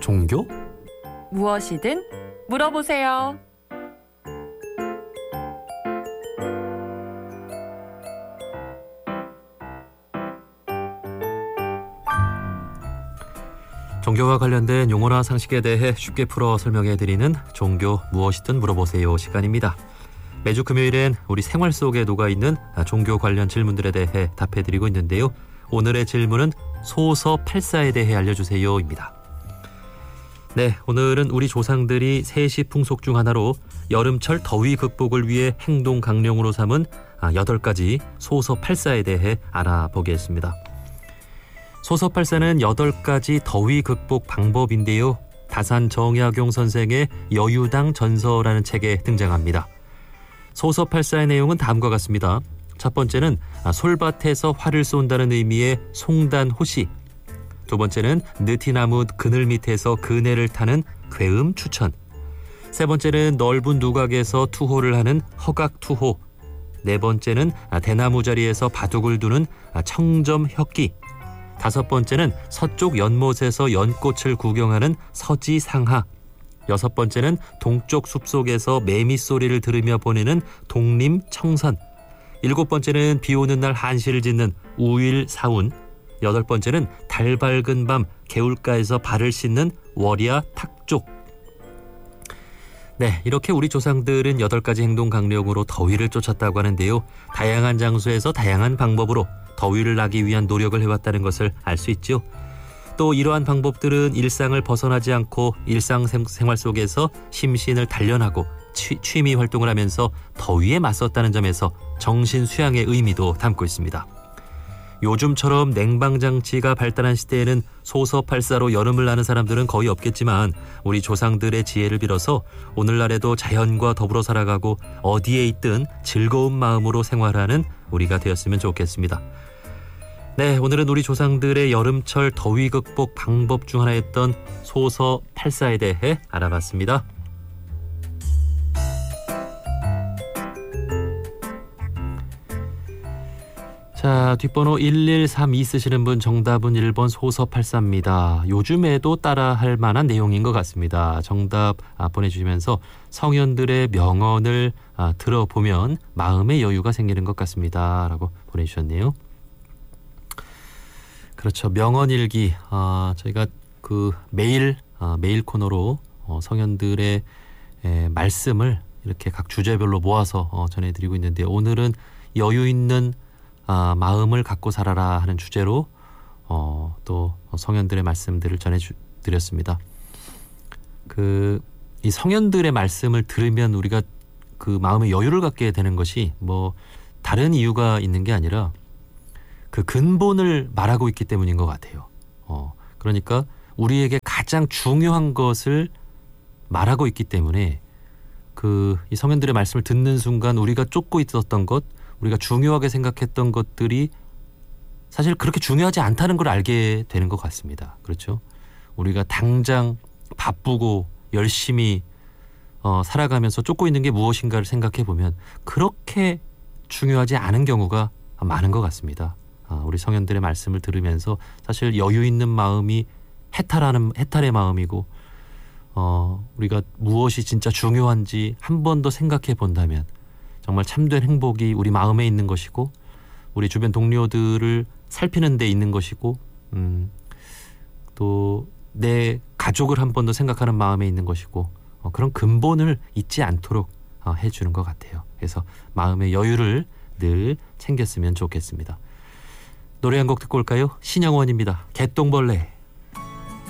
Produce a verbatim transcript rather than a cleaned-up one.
종교? 무엇이든 물어보세요. 종교와 관련된 용어나 상식에 대해 쉽게 풀어 설명해드리는 종교 무엇이든 물어보세요 시간입니다. 매주 금요일엔 우리 생활 속에 녹아있는 종교 관련 질문들에 대해 답해드리고 있는데요. 오늘의 질문은 소서팔사에 대해 알려주세요입니다. 네, 오늘은 우리 조상들이 세시 풍속 중 하나로 여름철 더위 극복을 위해 행동 강령으로 삼은 여덟 가지 소서팔사에 대해 알아보겠습니다. 소서팔사는 여덟 가지 더위 극복 방법인데요. 다산 정약용 선생의 여유당 전서라는 책에 등장합니다. 소서팔사의 내용은 다음과 같습니다. 첫 번째는 솔밭에서 활을 쏜다는 의미의 송단호시. 두 번째는 느티나무 그늘 밑에서 그네를 타는 괴음 추천. 세 번째는 넓은 누각에서 투호를 하는 허각투호. 네 번째는 대나무 자리에서 바둑을 두는 청점혁기. 다섯 번째는 서쪽 연못에서 연꽃을 구경하는 서지상하. 여섯 번째는 동쪽 숲속에서 매미 소리를 들으며 보내는 독림청선. 일곱 번째는 비 오는 날 한시를 짓는 우일사운. 여덟 번째는 달 밝은 밤 개울가에서 발을 씻는 월야 탁족. 네, 이렇게 우리 조상들은 여덟 가지 행동 강령으로 더위를 쫓았다고 하는데요. 다양한 장소에서 다양한 방법으로 더위를 나기 위한 노력을 해왔다는 것을 알 수 있죠. 또 이러한 방법들은 일상을 벗어나지 않고 일상생활 속에서 심신을 단련하고 취, 취미 활동을 하면서 더위에 맞섰다는 점에서 정신 수양의 의미도 담고 있습니다. 요즘처럼 냉방장치가 발달한 시대에는 소서팔사로 여름을 나는 사람들은 거의 없겠지만 우리 조상들의 지혜를 빌어서 오늘날에도 자연과 더불어 살아가고 어디에 있든 즐거운 마음으로 생활하는 우리가 되었으면 좋겠습니다. 네, 오늘은 우리 조상들의 여름철 더위 극복 방법 중 하나였던 소서팔사에 대해 알아봤습니다. 자, 뒷번호 일일삼이 쓰시는 분 정답은 일 번 소서팔사입니다. 요즘에도 따라할 만한 내용인 것 같습니다. 정답 아, 보내주시면서 성현들의 명언을 아, 들어보면 마음의 여유가 생기는 것 같습니다. 라고 보내주셨네요. 그렇죠. 명언일기. 아, 저희가 그 매일, 아, 매일 코너로 어, 성현들의 에, 말씀을 이렇게 각 주제별로 모아서 어, 전해드리고 있는데 오늘은 여유 있는 아, 마음을 갖고 살아라 하는 주제로 어, 또 성현들의 말씀들을 전해드렸습니다. 그, 이 성현들의 말씀을 들으면 우리가 그 마음의 여유를 갖게 되는 것이 뭐 다른 이유가 있는 게 아니라 그 근본을 말하고 있기 때문인 것 같아요. 어, 그러니까 우리에게 가장 중요한 것을 말하고 있기 때문에 그 이 성현들의 말씀을 듣는 순간 우리가 쫓고 있었던 것, 우리가 중요하게 생각했던 것들이 사실 그렇게 중요하지 않다는 걸 알게 되는 것 같습니다. 그렇죠? 우리가 당장 바쁘고 열심히 어, 살아가면서 쫓고 있는 게 무엇인가를 생각해 보면 그렇게 중요하지 않은 경우가 많은 것 같습니다. 아, 우리 성현들의 말씀을 들으면서 사실 여유 있는 마음이 해탈하는 해탈의 마음이고 어, 우리가 무엇이 진짜 중요한지 한 번 더 생각해 본다면 정말 참된 행복이 우리 마음에 있는 것이고 우리 주변 동료들을 살피는 데 있는 것이고 음, 또 내 가족을 한 번 더 생각하는 마음에 있는 것이고 어, 그런 근본을 잊지 않도록 어, 해주는 것 같아요. 그래서 마음의 여유를 늘 챙겼으면 좋겠습니다. 노래 한 곡 듣고 올까요? 신영원입니다. 개똥벌레.